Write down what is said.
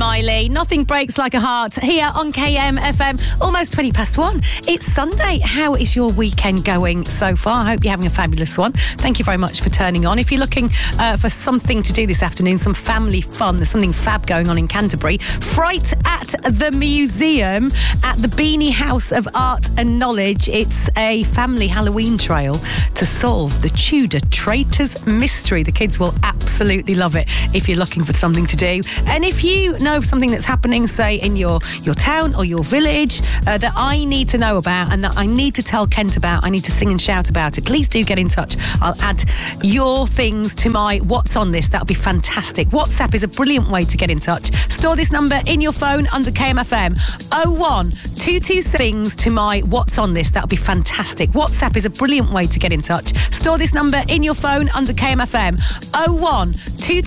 Miley. Nothing breaks like a heart here on KMFM. Almost 1:20. It's Sunday. How is your weekend going so far? I hope you're having a fabulous one. Thank you very much for turning on. If you're looking for something to do this afternoon, some family fun, there's something fab going on in Canterbury. Fright at the Museum at the Beanie House of Art and Knowledge. It's a family Halloween trail to solve the Tudor traitors mystery. The kids will absolutely love it if you're looking for something to do. And if you know of something that's happening, say, in your town or your village that I need to know about and that I need to tell Kent about, I need to sing and shout about it, please do get in touch. I'll add your things to my What's On This. That'll be fantastic. WhatsApp is a brilliant way to get in touch. Store this number in your phone under KMFM. 01226 things to my What's On This. That'll be fantastic. WhatsApp is a brilliant way to get in touch. Store this number in your phone under KMFM. 01226